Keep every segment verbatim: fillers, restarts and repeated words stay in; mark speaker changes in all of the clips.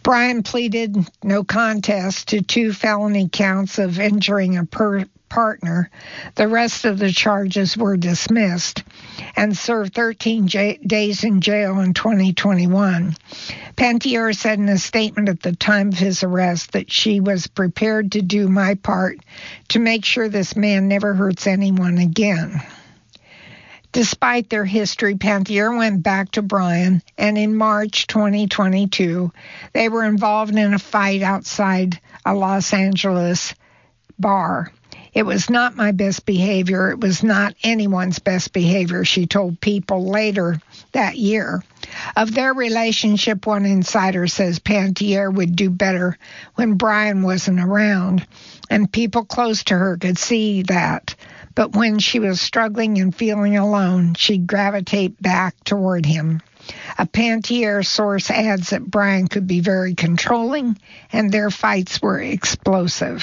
Speaker 1: Brian pleaded no contest to two felony counts of injuring a per- partner. The rest of the charges were dismissed and served thirteen j- days in jail in twenty twenty-one. Pantelier said in a statement at the time of his arrest that she was prepared to do my part to make sure this man never hurts anyone again. Despite their history, Pantelier went back to Brian, and in March twenty twenty-two, they were involved in a fight outside a Los Angeles bar. It was not my best behavior. It was not anyone's best behavior, she told People later that year. Of their relationship, one insider says Pantelier would do better when Brian wasn't around, and people close to her could see that. But when she was struggling and feeling alone, she'd gravitate back toward him. A Pantelier source adds that Brian could be very controlling, and their fights were explosive.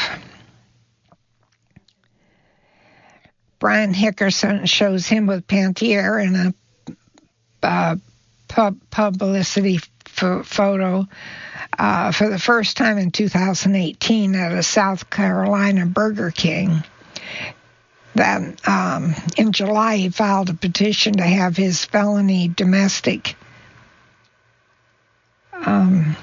Speaker 1: Brian Hickerson shows him with Pantelier in a uh, pub- publicity f- photo uh, for the first time in two thousand eighteen at a South Carolina Burger King. Then um, in July, he filed a petition to have his felony domestic um,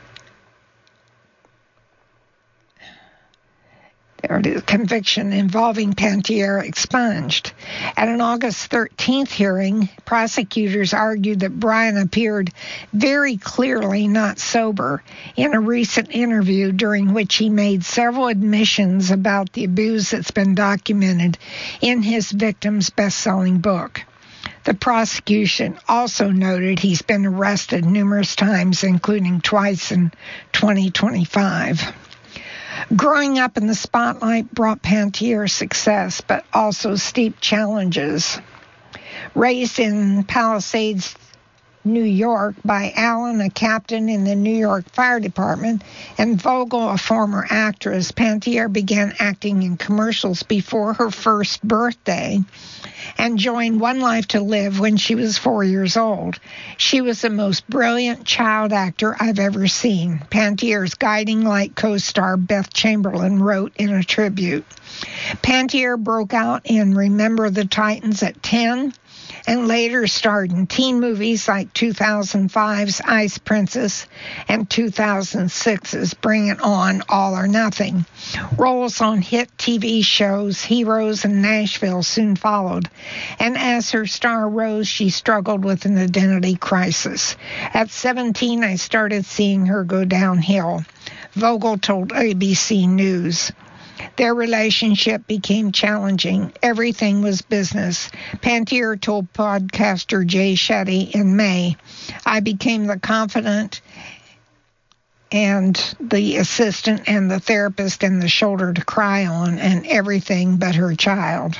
Speaker 1: conviction involving Pantelier expunged. At an August thirteenth hearing, prosecutors argued that Brian appeared very clearly not sober in a recent interview during which he made several admissions about the abuse that's been documented in his victim's best-selling book. The prosecution also noted he's been arrested numerous times, including twice in twenty twenty-five. Growing up in the spotlight brought Pantelier success, but also steep challenges. Raised in Palisades, New York, by Alan, a captain in the New York Fire Department, and Vogel, a former actress, Pantelier began acting in commercials before her first birthday and joined One Life to Live when she was four years old. She was the most brilliant child actor I've ever seen, Pantelier's guiding light co-star Beth Chamberlain wrote in a tribute. Pantelier broke out in Remember the Titans at ten, and later starred in teen movies like two thousand five's Ice Princess and two thousand six's Bring It On, All or Nothing. Roles on hit T V shows Heroes and Nashville soon followed, and as her star rose, she struggled with an identity crisis. At seventeen, I started seeing her go downhill, Vogel told A B C News. Their relationship became challenging. Everything was business. Pantelier told podcaster Jay Shetty in May, I became the confidant and the assistant and the therapist and the shoulder to cry on and everything but her child.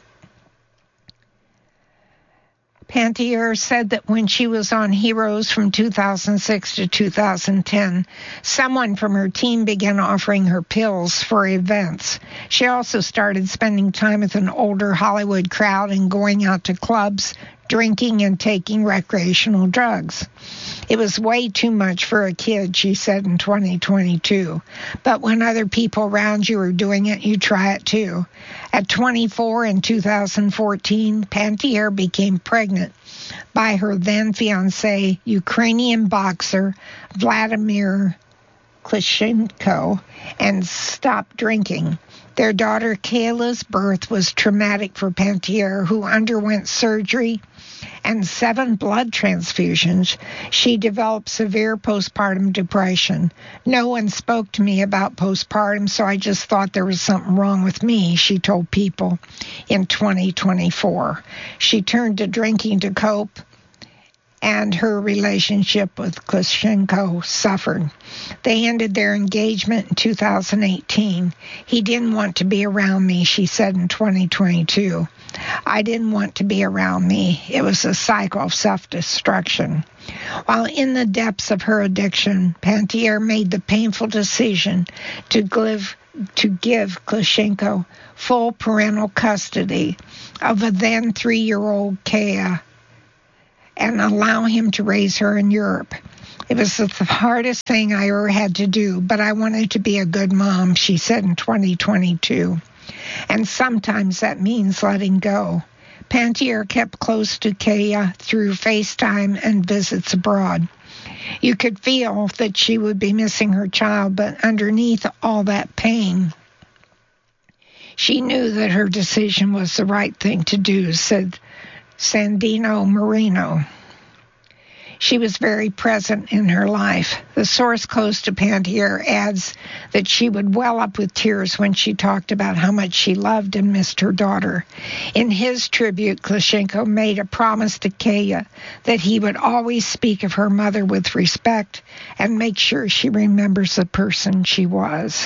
Speaker 1: Pantelier said that when she was on Heroes from two thousand six to two thousand ten, someone from her team began offering her pills for events. She also started spending time with an older Hollywood crowd and going out to clubs, drinking and taking recreational drugs. It was way too much for a kid, she said in twenty twenty-two. But when other people around you are doing it, you try it too. At twenty-four in two thousand fourteen, Pantelier became pregnant by her then fiancé, Ukrainian boxer Vladimir Klitschko, and stopped drinking. Their daughter Kayla's birth was traumatic for Pantelier, who underwent surgery and seven blood transfusions. She developed severe postpartum depression. No one spoke to me about postpartum, so I just thought there was something wrong with me, she told People in twenty twenty-four. She turned to drinking to cope, and her relationship with Klitschko suffered. They ended their engagement in two thousand eighteen. He didn't want to be around me, she said in twenty twenty-two. I didn't want to be around me. It was a cycle of self-destruction. While in the depths of her addiction, Pantelier made the painful decision to give, to give Klitschko full parental custody of a then three-year-old Kaya and allow him to raise her in Europe. It was the hardest thing I ever had to do, but I wanted to be a good mom, she said in twenty twenty-two. And sometimes that means letting go. Pantier kept close to Kaya through FaceTime and visits abroad. You could feel that she would be missing her child, but underneath all that pain, she knew that her decision was the right thing to do, said Sandino Marino. She was very present in her life. The source close to Pantier adds that she would well up with tears when she talked about how much she loved and missed her daughter. In his tribute, Klishchenko made a promise to Kaya that he would always speak of her mother with respect and make sure she remembers the person she was.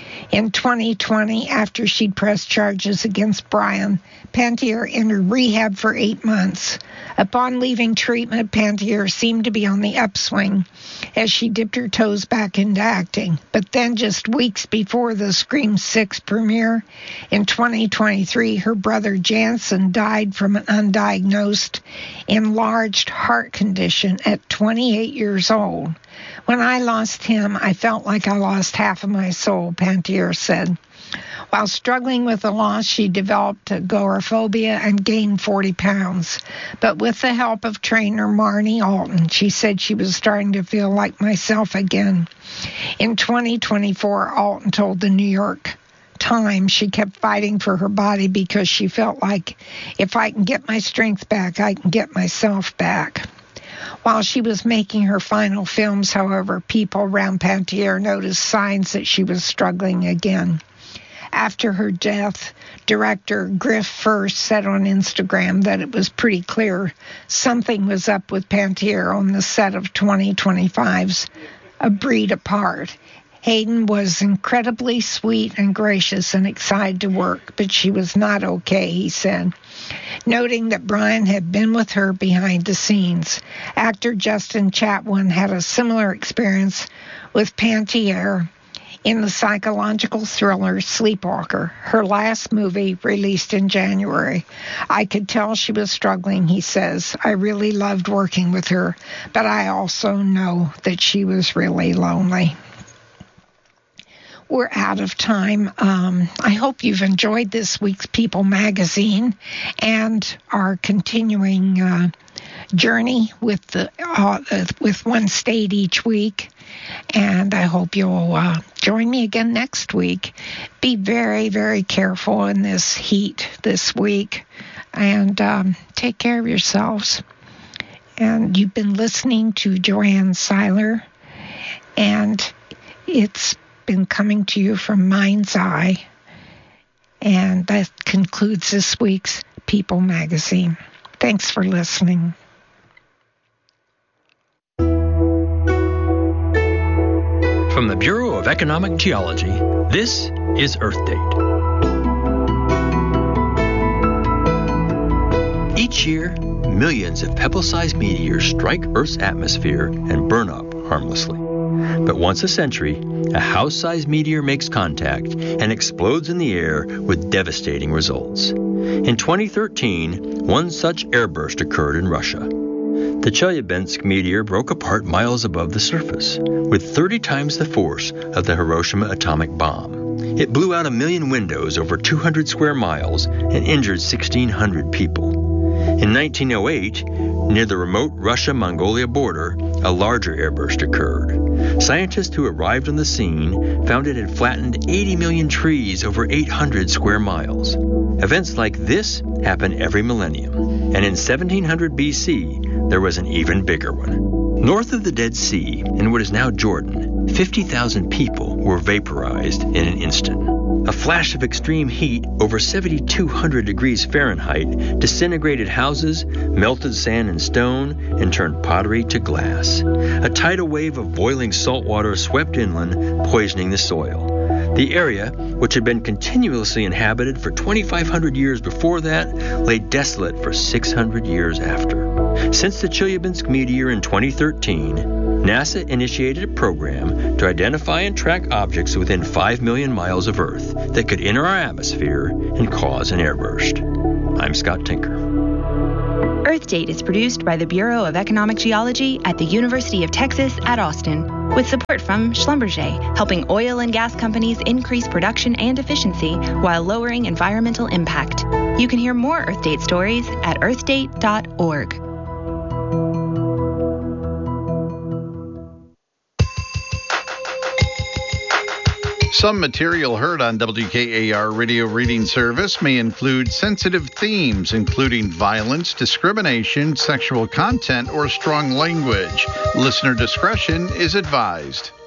Speaker 1: In twenty twenty, after she'd pressed charges against Brian, Pantier entered rehab for eight months. Upon leaving treatment, Pantier seemed to be on the upswing as she dipped her toes back into acting. But then, just weeks before the Scream six premiere in twenty twenty-three, her brother Jansen died from an undiagnosed enlarged heart condition at twenty-eight years old. When I lost him, I felt like I lost half of my soul, Pantier said. While struggling with the loss, she developed agoraphobia and gained forty pounds. But with the help of trainer Marnie Alton, she said she was starting to feel like myself again. In twenty twenty-four, Alton told the New York Times she kept fighting for her body because she felt like if I can get my strength back, I can get myself back. While she was making her final films, however, people around Pantier noticed signs that she was struggling again. After her death, director Griff First said on Instagram that it was pretty clear something was up with Pantier on the set of twenty twenty-five's A Breed Apart. Hayden was incredibly sweet and gracious and excited to work, but she was not okay, he said, noting that Brian had been with her behind the scenes. Actor Justin Chatwin had a similar experience with Pantier in the psychological thriller Sleepwalker, her last movie released in January. I could tell she was struggling, he says. I really loved working with her, but I also know that she was really lonely. We're out of time. Um, I hope you've enjoyed this week's People magazine and our continuing uh, journey with the uh, uh, with one state each week. And I hope you'll uh, join me again next week. Be very, very careful in this heat this week, and um, take care of yourselves. And you've been listening to Joanne Seiler, and it's been coming to you from Mind's Eye. And that concludes this week's People magazine. Thanks for listening.
Speaker 2: From the Bureau of Economic Geology, this is Earth Date. Each year, millions of pebble-sized meteors strike Earth's atmosphere and burn up harmlessly. But once a century, a house-sized meteor makes contact and explodes in the air with devastating results. In twenty thirteen, one such airburst occurred in Russia. The Chelyabinsk meteor broke apart miles above the surface, with thirty times the force of the Hiroshima atomic bomb. It blew out a million windows over two hundred square miles and injured sixteen hundred people. In nineteen oh eight, near the remote Russia-Mongolia border, a larger airburst occurred. Scientists who arrived on the scene found it had flattened eighty million trees over eight hundred square miles. Events like this happen every millennium, and in seventeen hundred B C, there was an even bigger one. North of the Dead Sea, in what is now Jordan, fifty thousand people were vaporized in an instant. A flash of extreme heat over seventy-two hundred degrees Fahrenheit disintegrated houses, melted sand and stone, and turned pottery to glass. A tidal wave of boiling salt water swept inland, poisoning the soil. The area, which had been continuously inhabited for twenty-five hundred years before that, lay desolate for six hundred years after. Since the Chelyabinsk meteor in twenty thirteen, NASA initiated a program to identify and track objects within five million miles of Earth that could enter our atmosphere and cause an airburst. I'm Scott Tinker.
Speaker 3: Earth Date is produced by the Bureau of Economic Geology at the University of Texas at Austin, with support from Schlumberger, helping oil and gas companies increase production and efficiency while lowering environmental impact. You can hear more Earth Date stories at earth date dot org.
Speaker 4: Some material heard on W K A R Radio Reading Service may include sensitive themes, including violence, discrimination, sexual content, or strong language. Listener discretion is advised.